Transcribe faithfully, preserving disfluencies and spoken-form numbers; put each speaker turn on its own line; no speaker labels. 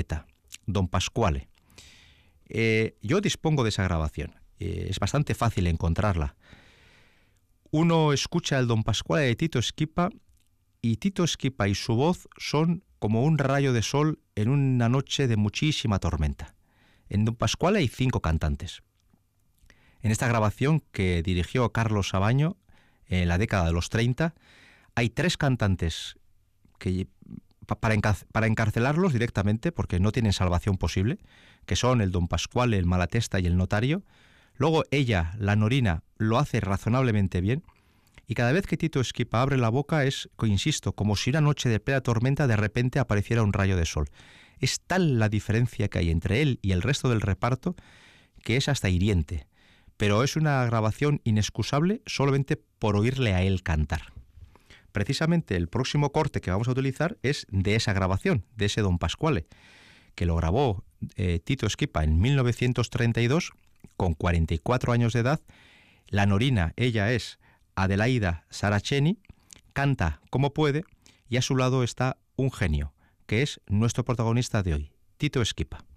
poeta, Don Pasquale. Eh, yo dispongo de esa grabación. Eh, es bastante fácil encontrarla. Uno escucha el Don Pasquale de Tito Schipa y Tito Schipa y su voz son como un rayo de sol en una noche de muchísima tormenta. En Don Pasquale hay cinco cantantes. En esta grabación que dirigió Carlos Sabaño en la década de los treinta, hay tres cantantes que, para, encar- para encarcelarlos directamente, porque no tienen salvación posible, que son el Don Pasquale, el Malatesta y el Notario. Luego ella, la Norina, lo hace razonablemente bien, y cada vez que Tito Schipa abre la boca es, insisto, como si una noche de plena tormenta de repente apareciera un rayo de sol. Es tal la diferencia que hay entre él y el resto del reparto que es hasta hiriente, pero es una grabación inexcusable solamente por oírle a él cantar. Precisamente el próximo corte que vamos a utilizar es de esa grabación, de ese Don Pasquale, que lo grabó eh, Tito Schipa en mil novecientos treinta y dos, con cuarenta y cuatro años de edad. La Norina, ella es Adelaida Saraceni, canta como puede, y a su lado está un genio, que es nuestro protagonista de hoy, Tito Schipa.